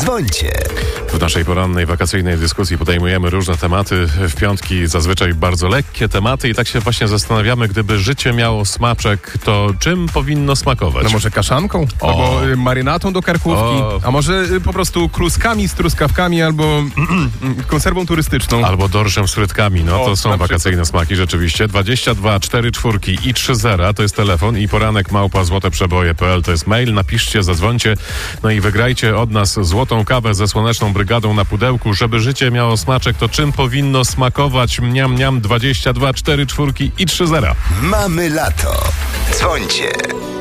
Dzwońcie. W naszej porannej, wakacyjnej dyskusji podejmujemy różne tematy. W piątki zazwyczaj bardzo lekkie tematy i tak się właśnie zastanawiamy, gdyby życie miało smaczek, to czym powinno smakować? No może kaszanką? Albo marynatą do karkówki? A może po prostu kluskami z truskawkami albo konserwą turystyczną? Albo dorszem z frytkami. No to są na wakacyjne smaki rzeczywiście. 22 4 4 i 3 0 to jest telefon i poranek @złoteprzeboje.pl to jest mail. Napiszcie, zadzwońcie, no i wygrajcie od nas złotą kawę ze Słoneczną Brygadą na pudełku. Żeby życie miało smaczek, to czym powinno smakować? Mniam, mniam, 22 4 4 i 3 0. Mamy lato. Dzwońcie.